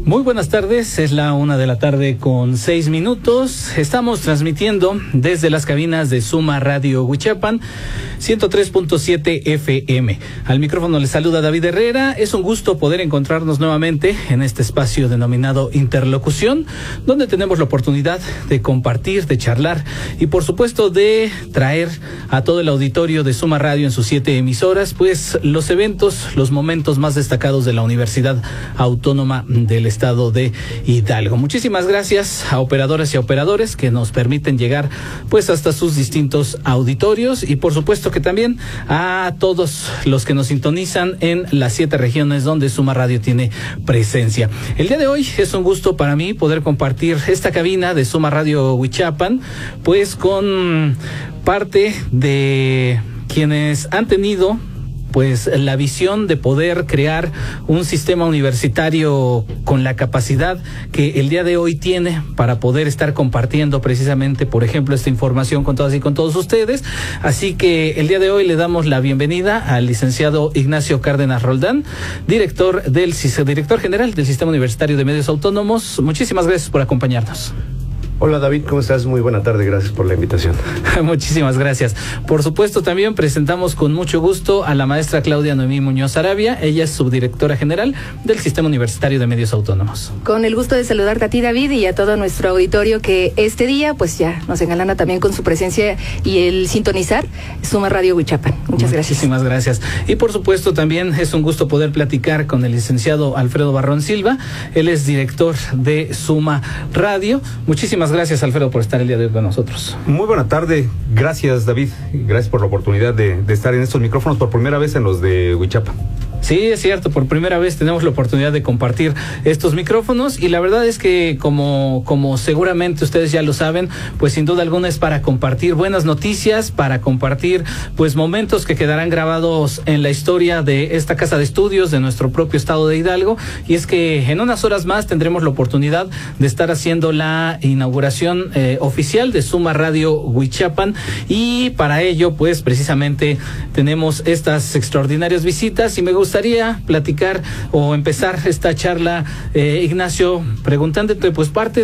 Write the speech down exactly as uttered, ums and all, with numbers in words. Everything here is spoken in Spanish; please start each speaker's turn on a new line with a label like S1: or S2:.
S1: Muy buenas tardes, es la una de la tarde con seis minutos. Estamos transmitiendo desde las cabinas de Suma Radio Huichapan, ciento tres punto siete F M. Al micrófono les saluda David Herrera. Es un gusto poder encontrarnos nuevamente en este espacio denominado Interlocución, donde tenemos la oportunidad de compartir, de charlar y por supuesto de traer a todo el auditorio de Suma Radio en sus siete emisoras, pues los eventos, los momentos más destacados de la Universidad Autónoma del Estado de Hidalgo. Muchísimas gracias a operadoras y a operadores que nos permiten llegar pues hasta sus distintos auditorios y por supuesto que también a todos los que nos sintonizan en las siete regiones donde Suma Radio tiene presencia. El día de hoy es un gusto para mí poder compartir esta cabina de Suma Radio Huichapan pues con parte de quienes han tenido pues la visión de poder crear un sistema universitario con la capacidad que el día de hoy tiene para poder estar compartiendo precisamente, por ejemplo, esta información con todas y con todos ustedes. Así que el día de hoy le damos la bienvenida al licenciado Ignacio Cárdenas Roldán, director del director general del Sistema Universitario de Medios Autónomos. Muchísimas gracias por acompañarnos.
S2: Hola David, ¿cómo estás? Muy buena tarde, gracias por la invitación.
S1: Muchísimas gracias. Por supuesto, también presentamos con mucho gusto a la maestra Claudia Noemí Muñoz Arabia. Ella es subdirectora general del Sistema Universitario de Medios Autónomos.
S3: Con el gusto de saludarte a ti, David, y a todo nuestro auditorio que este día pues ya nos engalana también con su presencia y el sintonizar Suma Radio Huichapan. Muchas gracias.
S1: Muchísimas gracias. Y por supuesto también es un gusto poder platicar con el licenciado Alfredo Barrón Silva. Él es director de Suma Radio. Muchísimas gracias, Alfredo, por estar el día de hoy con nosotros.
S4: Muy buena tarde, gracias David, gracias por la oportunidad de, de estar en estos micrófonos por primera vez en los de Huichapan.
S1: Sí, es cierto, por primera vez tenemos la oportunidad de compartir estos micrófonos y la verdad es que como, como seguramente ustedes ya lo saben, pues sin duda alguna es para compartir buenas noticias, para compartir pues momentos que quedarán grabados en la historia de esta casa de estudios de nuestro propio estado de Hidalgo, y es que en unas horas más tendremos la oportunidad de estar haciendo la inauguración eh, oficial de Suma Radio Huichapan, y para ello pues precisamente tenemos estas extraordinarias visitas y me gusta gustaría platicar o empezar esta charla, eh, Ignacio, preguntándote pues parte